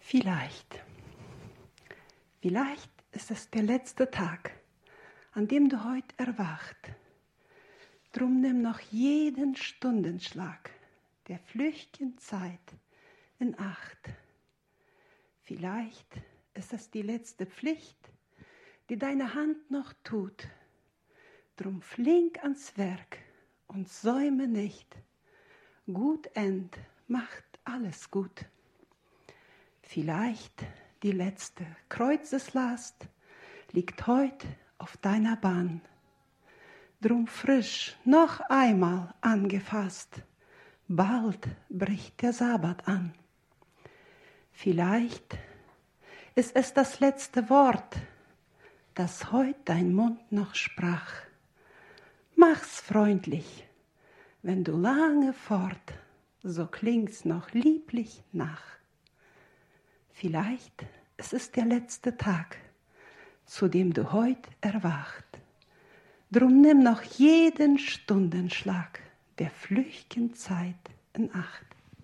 Vielleicht ist es der letzte Tag, an dem du heute erwacht. Drum nimm noch jeden Stundenschlag der flüchtigen Zeit in Acht. Vielleicht ist es die letzte Pflicht, die deine Hand noch tut. Drum flink ans Werk und säume nicht. Gut End macht alles gut. Vielleicht die letzte Kreuzeslast liegt heut auf deiner Bahn. Drum frisch noch einmal angefasst, bald bricht der Sabbat an. Vielleicht ist es das letzte Wort, das heut dein Mund noch sprach. Mach's freundlich, wenn du lange fort, so klingt's noch lieblich nach. Vielleicht ist es der letzte Tag, zu dem du heut erwacht. Drum nimm noch jeden Stundenschlag der flüchtigen Zeit in Acht.